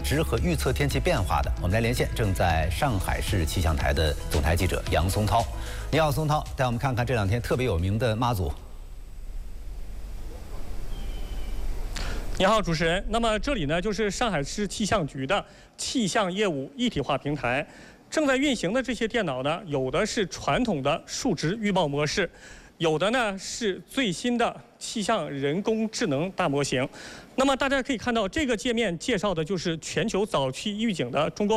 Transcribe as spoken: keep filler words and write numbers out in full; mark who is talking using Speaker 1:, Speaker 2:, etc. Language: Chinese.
Speaker 1: 知和预测天气变化的。我们来连线正在上海市气象台的总台记者杨松涛。你好，松涛，带我们看看这两天特别有名的妈祖。
Speaker 2: 你好，主持人。那么这里呢，就是上海市气象局的气象业务一体化平台，正在运行的这些电脑呢，有的是传统的数值预报模式，有的呢是最新的气象人工智能大模型。那么大家可以看到，这个界面介绍的就是全球早期预警的中国。